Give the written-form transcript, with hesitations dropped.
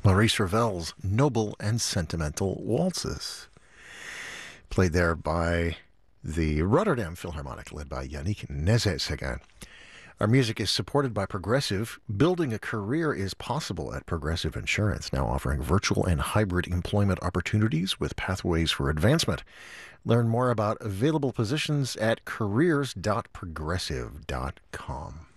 Maurice Ravel's Noble and Sentimental Waltzes, played there by the Rotterdam Philharmonic, led by Yannick Nézet-Séguin. Our music is supported by Progressive. Building a career is possible at Progressive Insurance, now offering virtual and hybrid employment opportunities with pathways for advancement. Learn more about available positions at careers.progressive.com.